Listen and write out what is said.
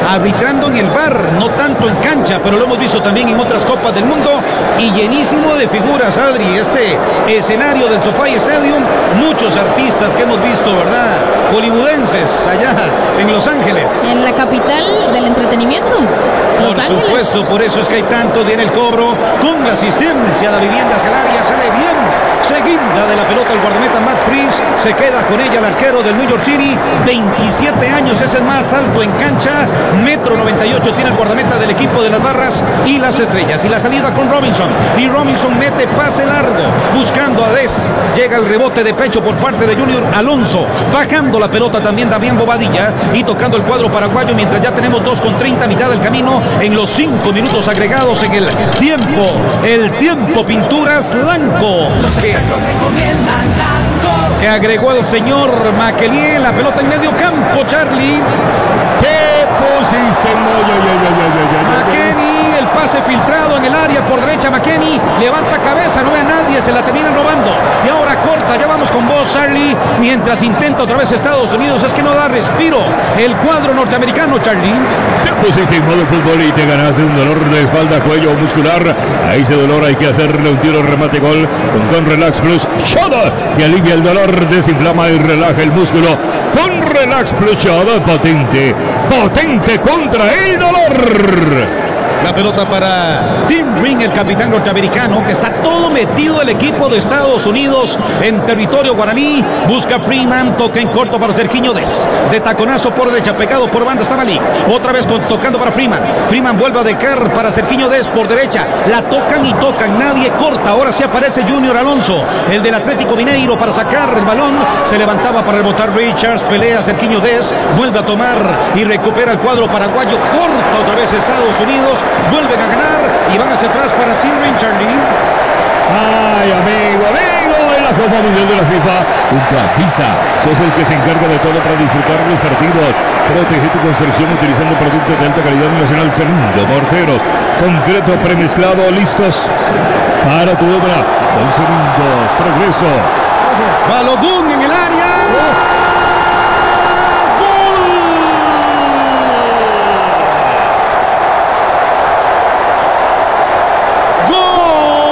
arbitrando en el VAR, no tanto en cancha, pero lo hemos visto también en otras Copas del Mundo y llenísimo de figuras, Adri. Este escenario del SoFi Stadium, muchos artistas que hemos visto, ¿verdad? Hollywoodenses allá en Los Ángeles. En la capital del entretenimiento. Los Por Ángeles. supuesto, por eso es que hay tanto. Viene el cobro con la asistencia. La vivienda hacia el área sale bien. Seguida de la pelota el guardameta Matt Freese. Se queda con ella el arquero del New York City. 27 años, es el más alto en cancha. 1,98 m tiene el guardameta del equipo de las Barras y las Estrellas. Y la salida con Robinson. Y Robinson mete pase largo. Buscando a Des. Llega el rebote de pecho por parte de Junior Alonso. Bajando la pelota también Damián Bobadilla. Y tocando el cuadro paraguayo mientras ya tenemos 2:30, mitad del camino en los 5 minutos agregados en el tiempo. El tiempo Pinturas Blanco. Que agregó el señor Maquelier. La pelota en medio campo, Charlie. ¿Qué pusiste? McKennie, el pase filtrado en el área por derecha. McKennie levanta cabeza, no ve a nadie, se la terminan robando. Y ahora corta, ya vamos con vos, Charlie. Mientras intenta otra vez Estados Unidos, es que no da respiro el cuadro norteamericano, Charlie. Te pusiste en modo fútbol y te ganaste un dolor de espalda, cuello muscular. A ese dolor hay que hacerle un tiro remate gol con Relax Plus Shot, que alivia el dolor, desinflama y relaja el músculo. Con Relax Plus Shot, potente contra el dolor. La pelota para Tim Ring, el capitán norteamericano, que está todo metido el equipo de Estados Unidos en territorio guaraní. Busca Freeman, toca en corto para Sergiño Des. De taconazo por derecha, pegado por banda está Malik. Otra vez tocando para Freeman. Freeman vuelve a dejar para Sergiño Des por derecha. La tocan y tocan, nadie corta. Ahora sí aparece Junior Alonso, el del Atlético Mineiro, para sacar el balón. Se levantaba para rebotar Richards, pelea Sergiño Des, vuelve a tomar y recupera el cuadro paraguayo. Corta otra vez Estados Unidos. Vuelven a ganar y van hacia atrás para Tim Ring, Charlie. Ay, amigo, en la Copa Mundial de la FIFA, junto a Pisa, sos el que se encarga de todo para disfrutar los partidos. Protege tu construcción utilizando productos de alta calidad nacional, cemento, mortero, concreto premezclado, listos para tu obra. Con segundos, progreso. Balogun en el área.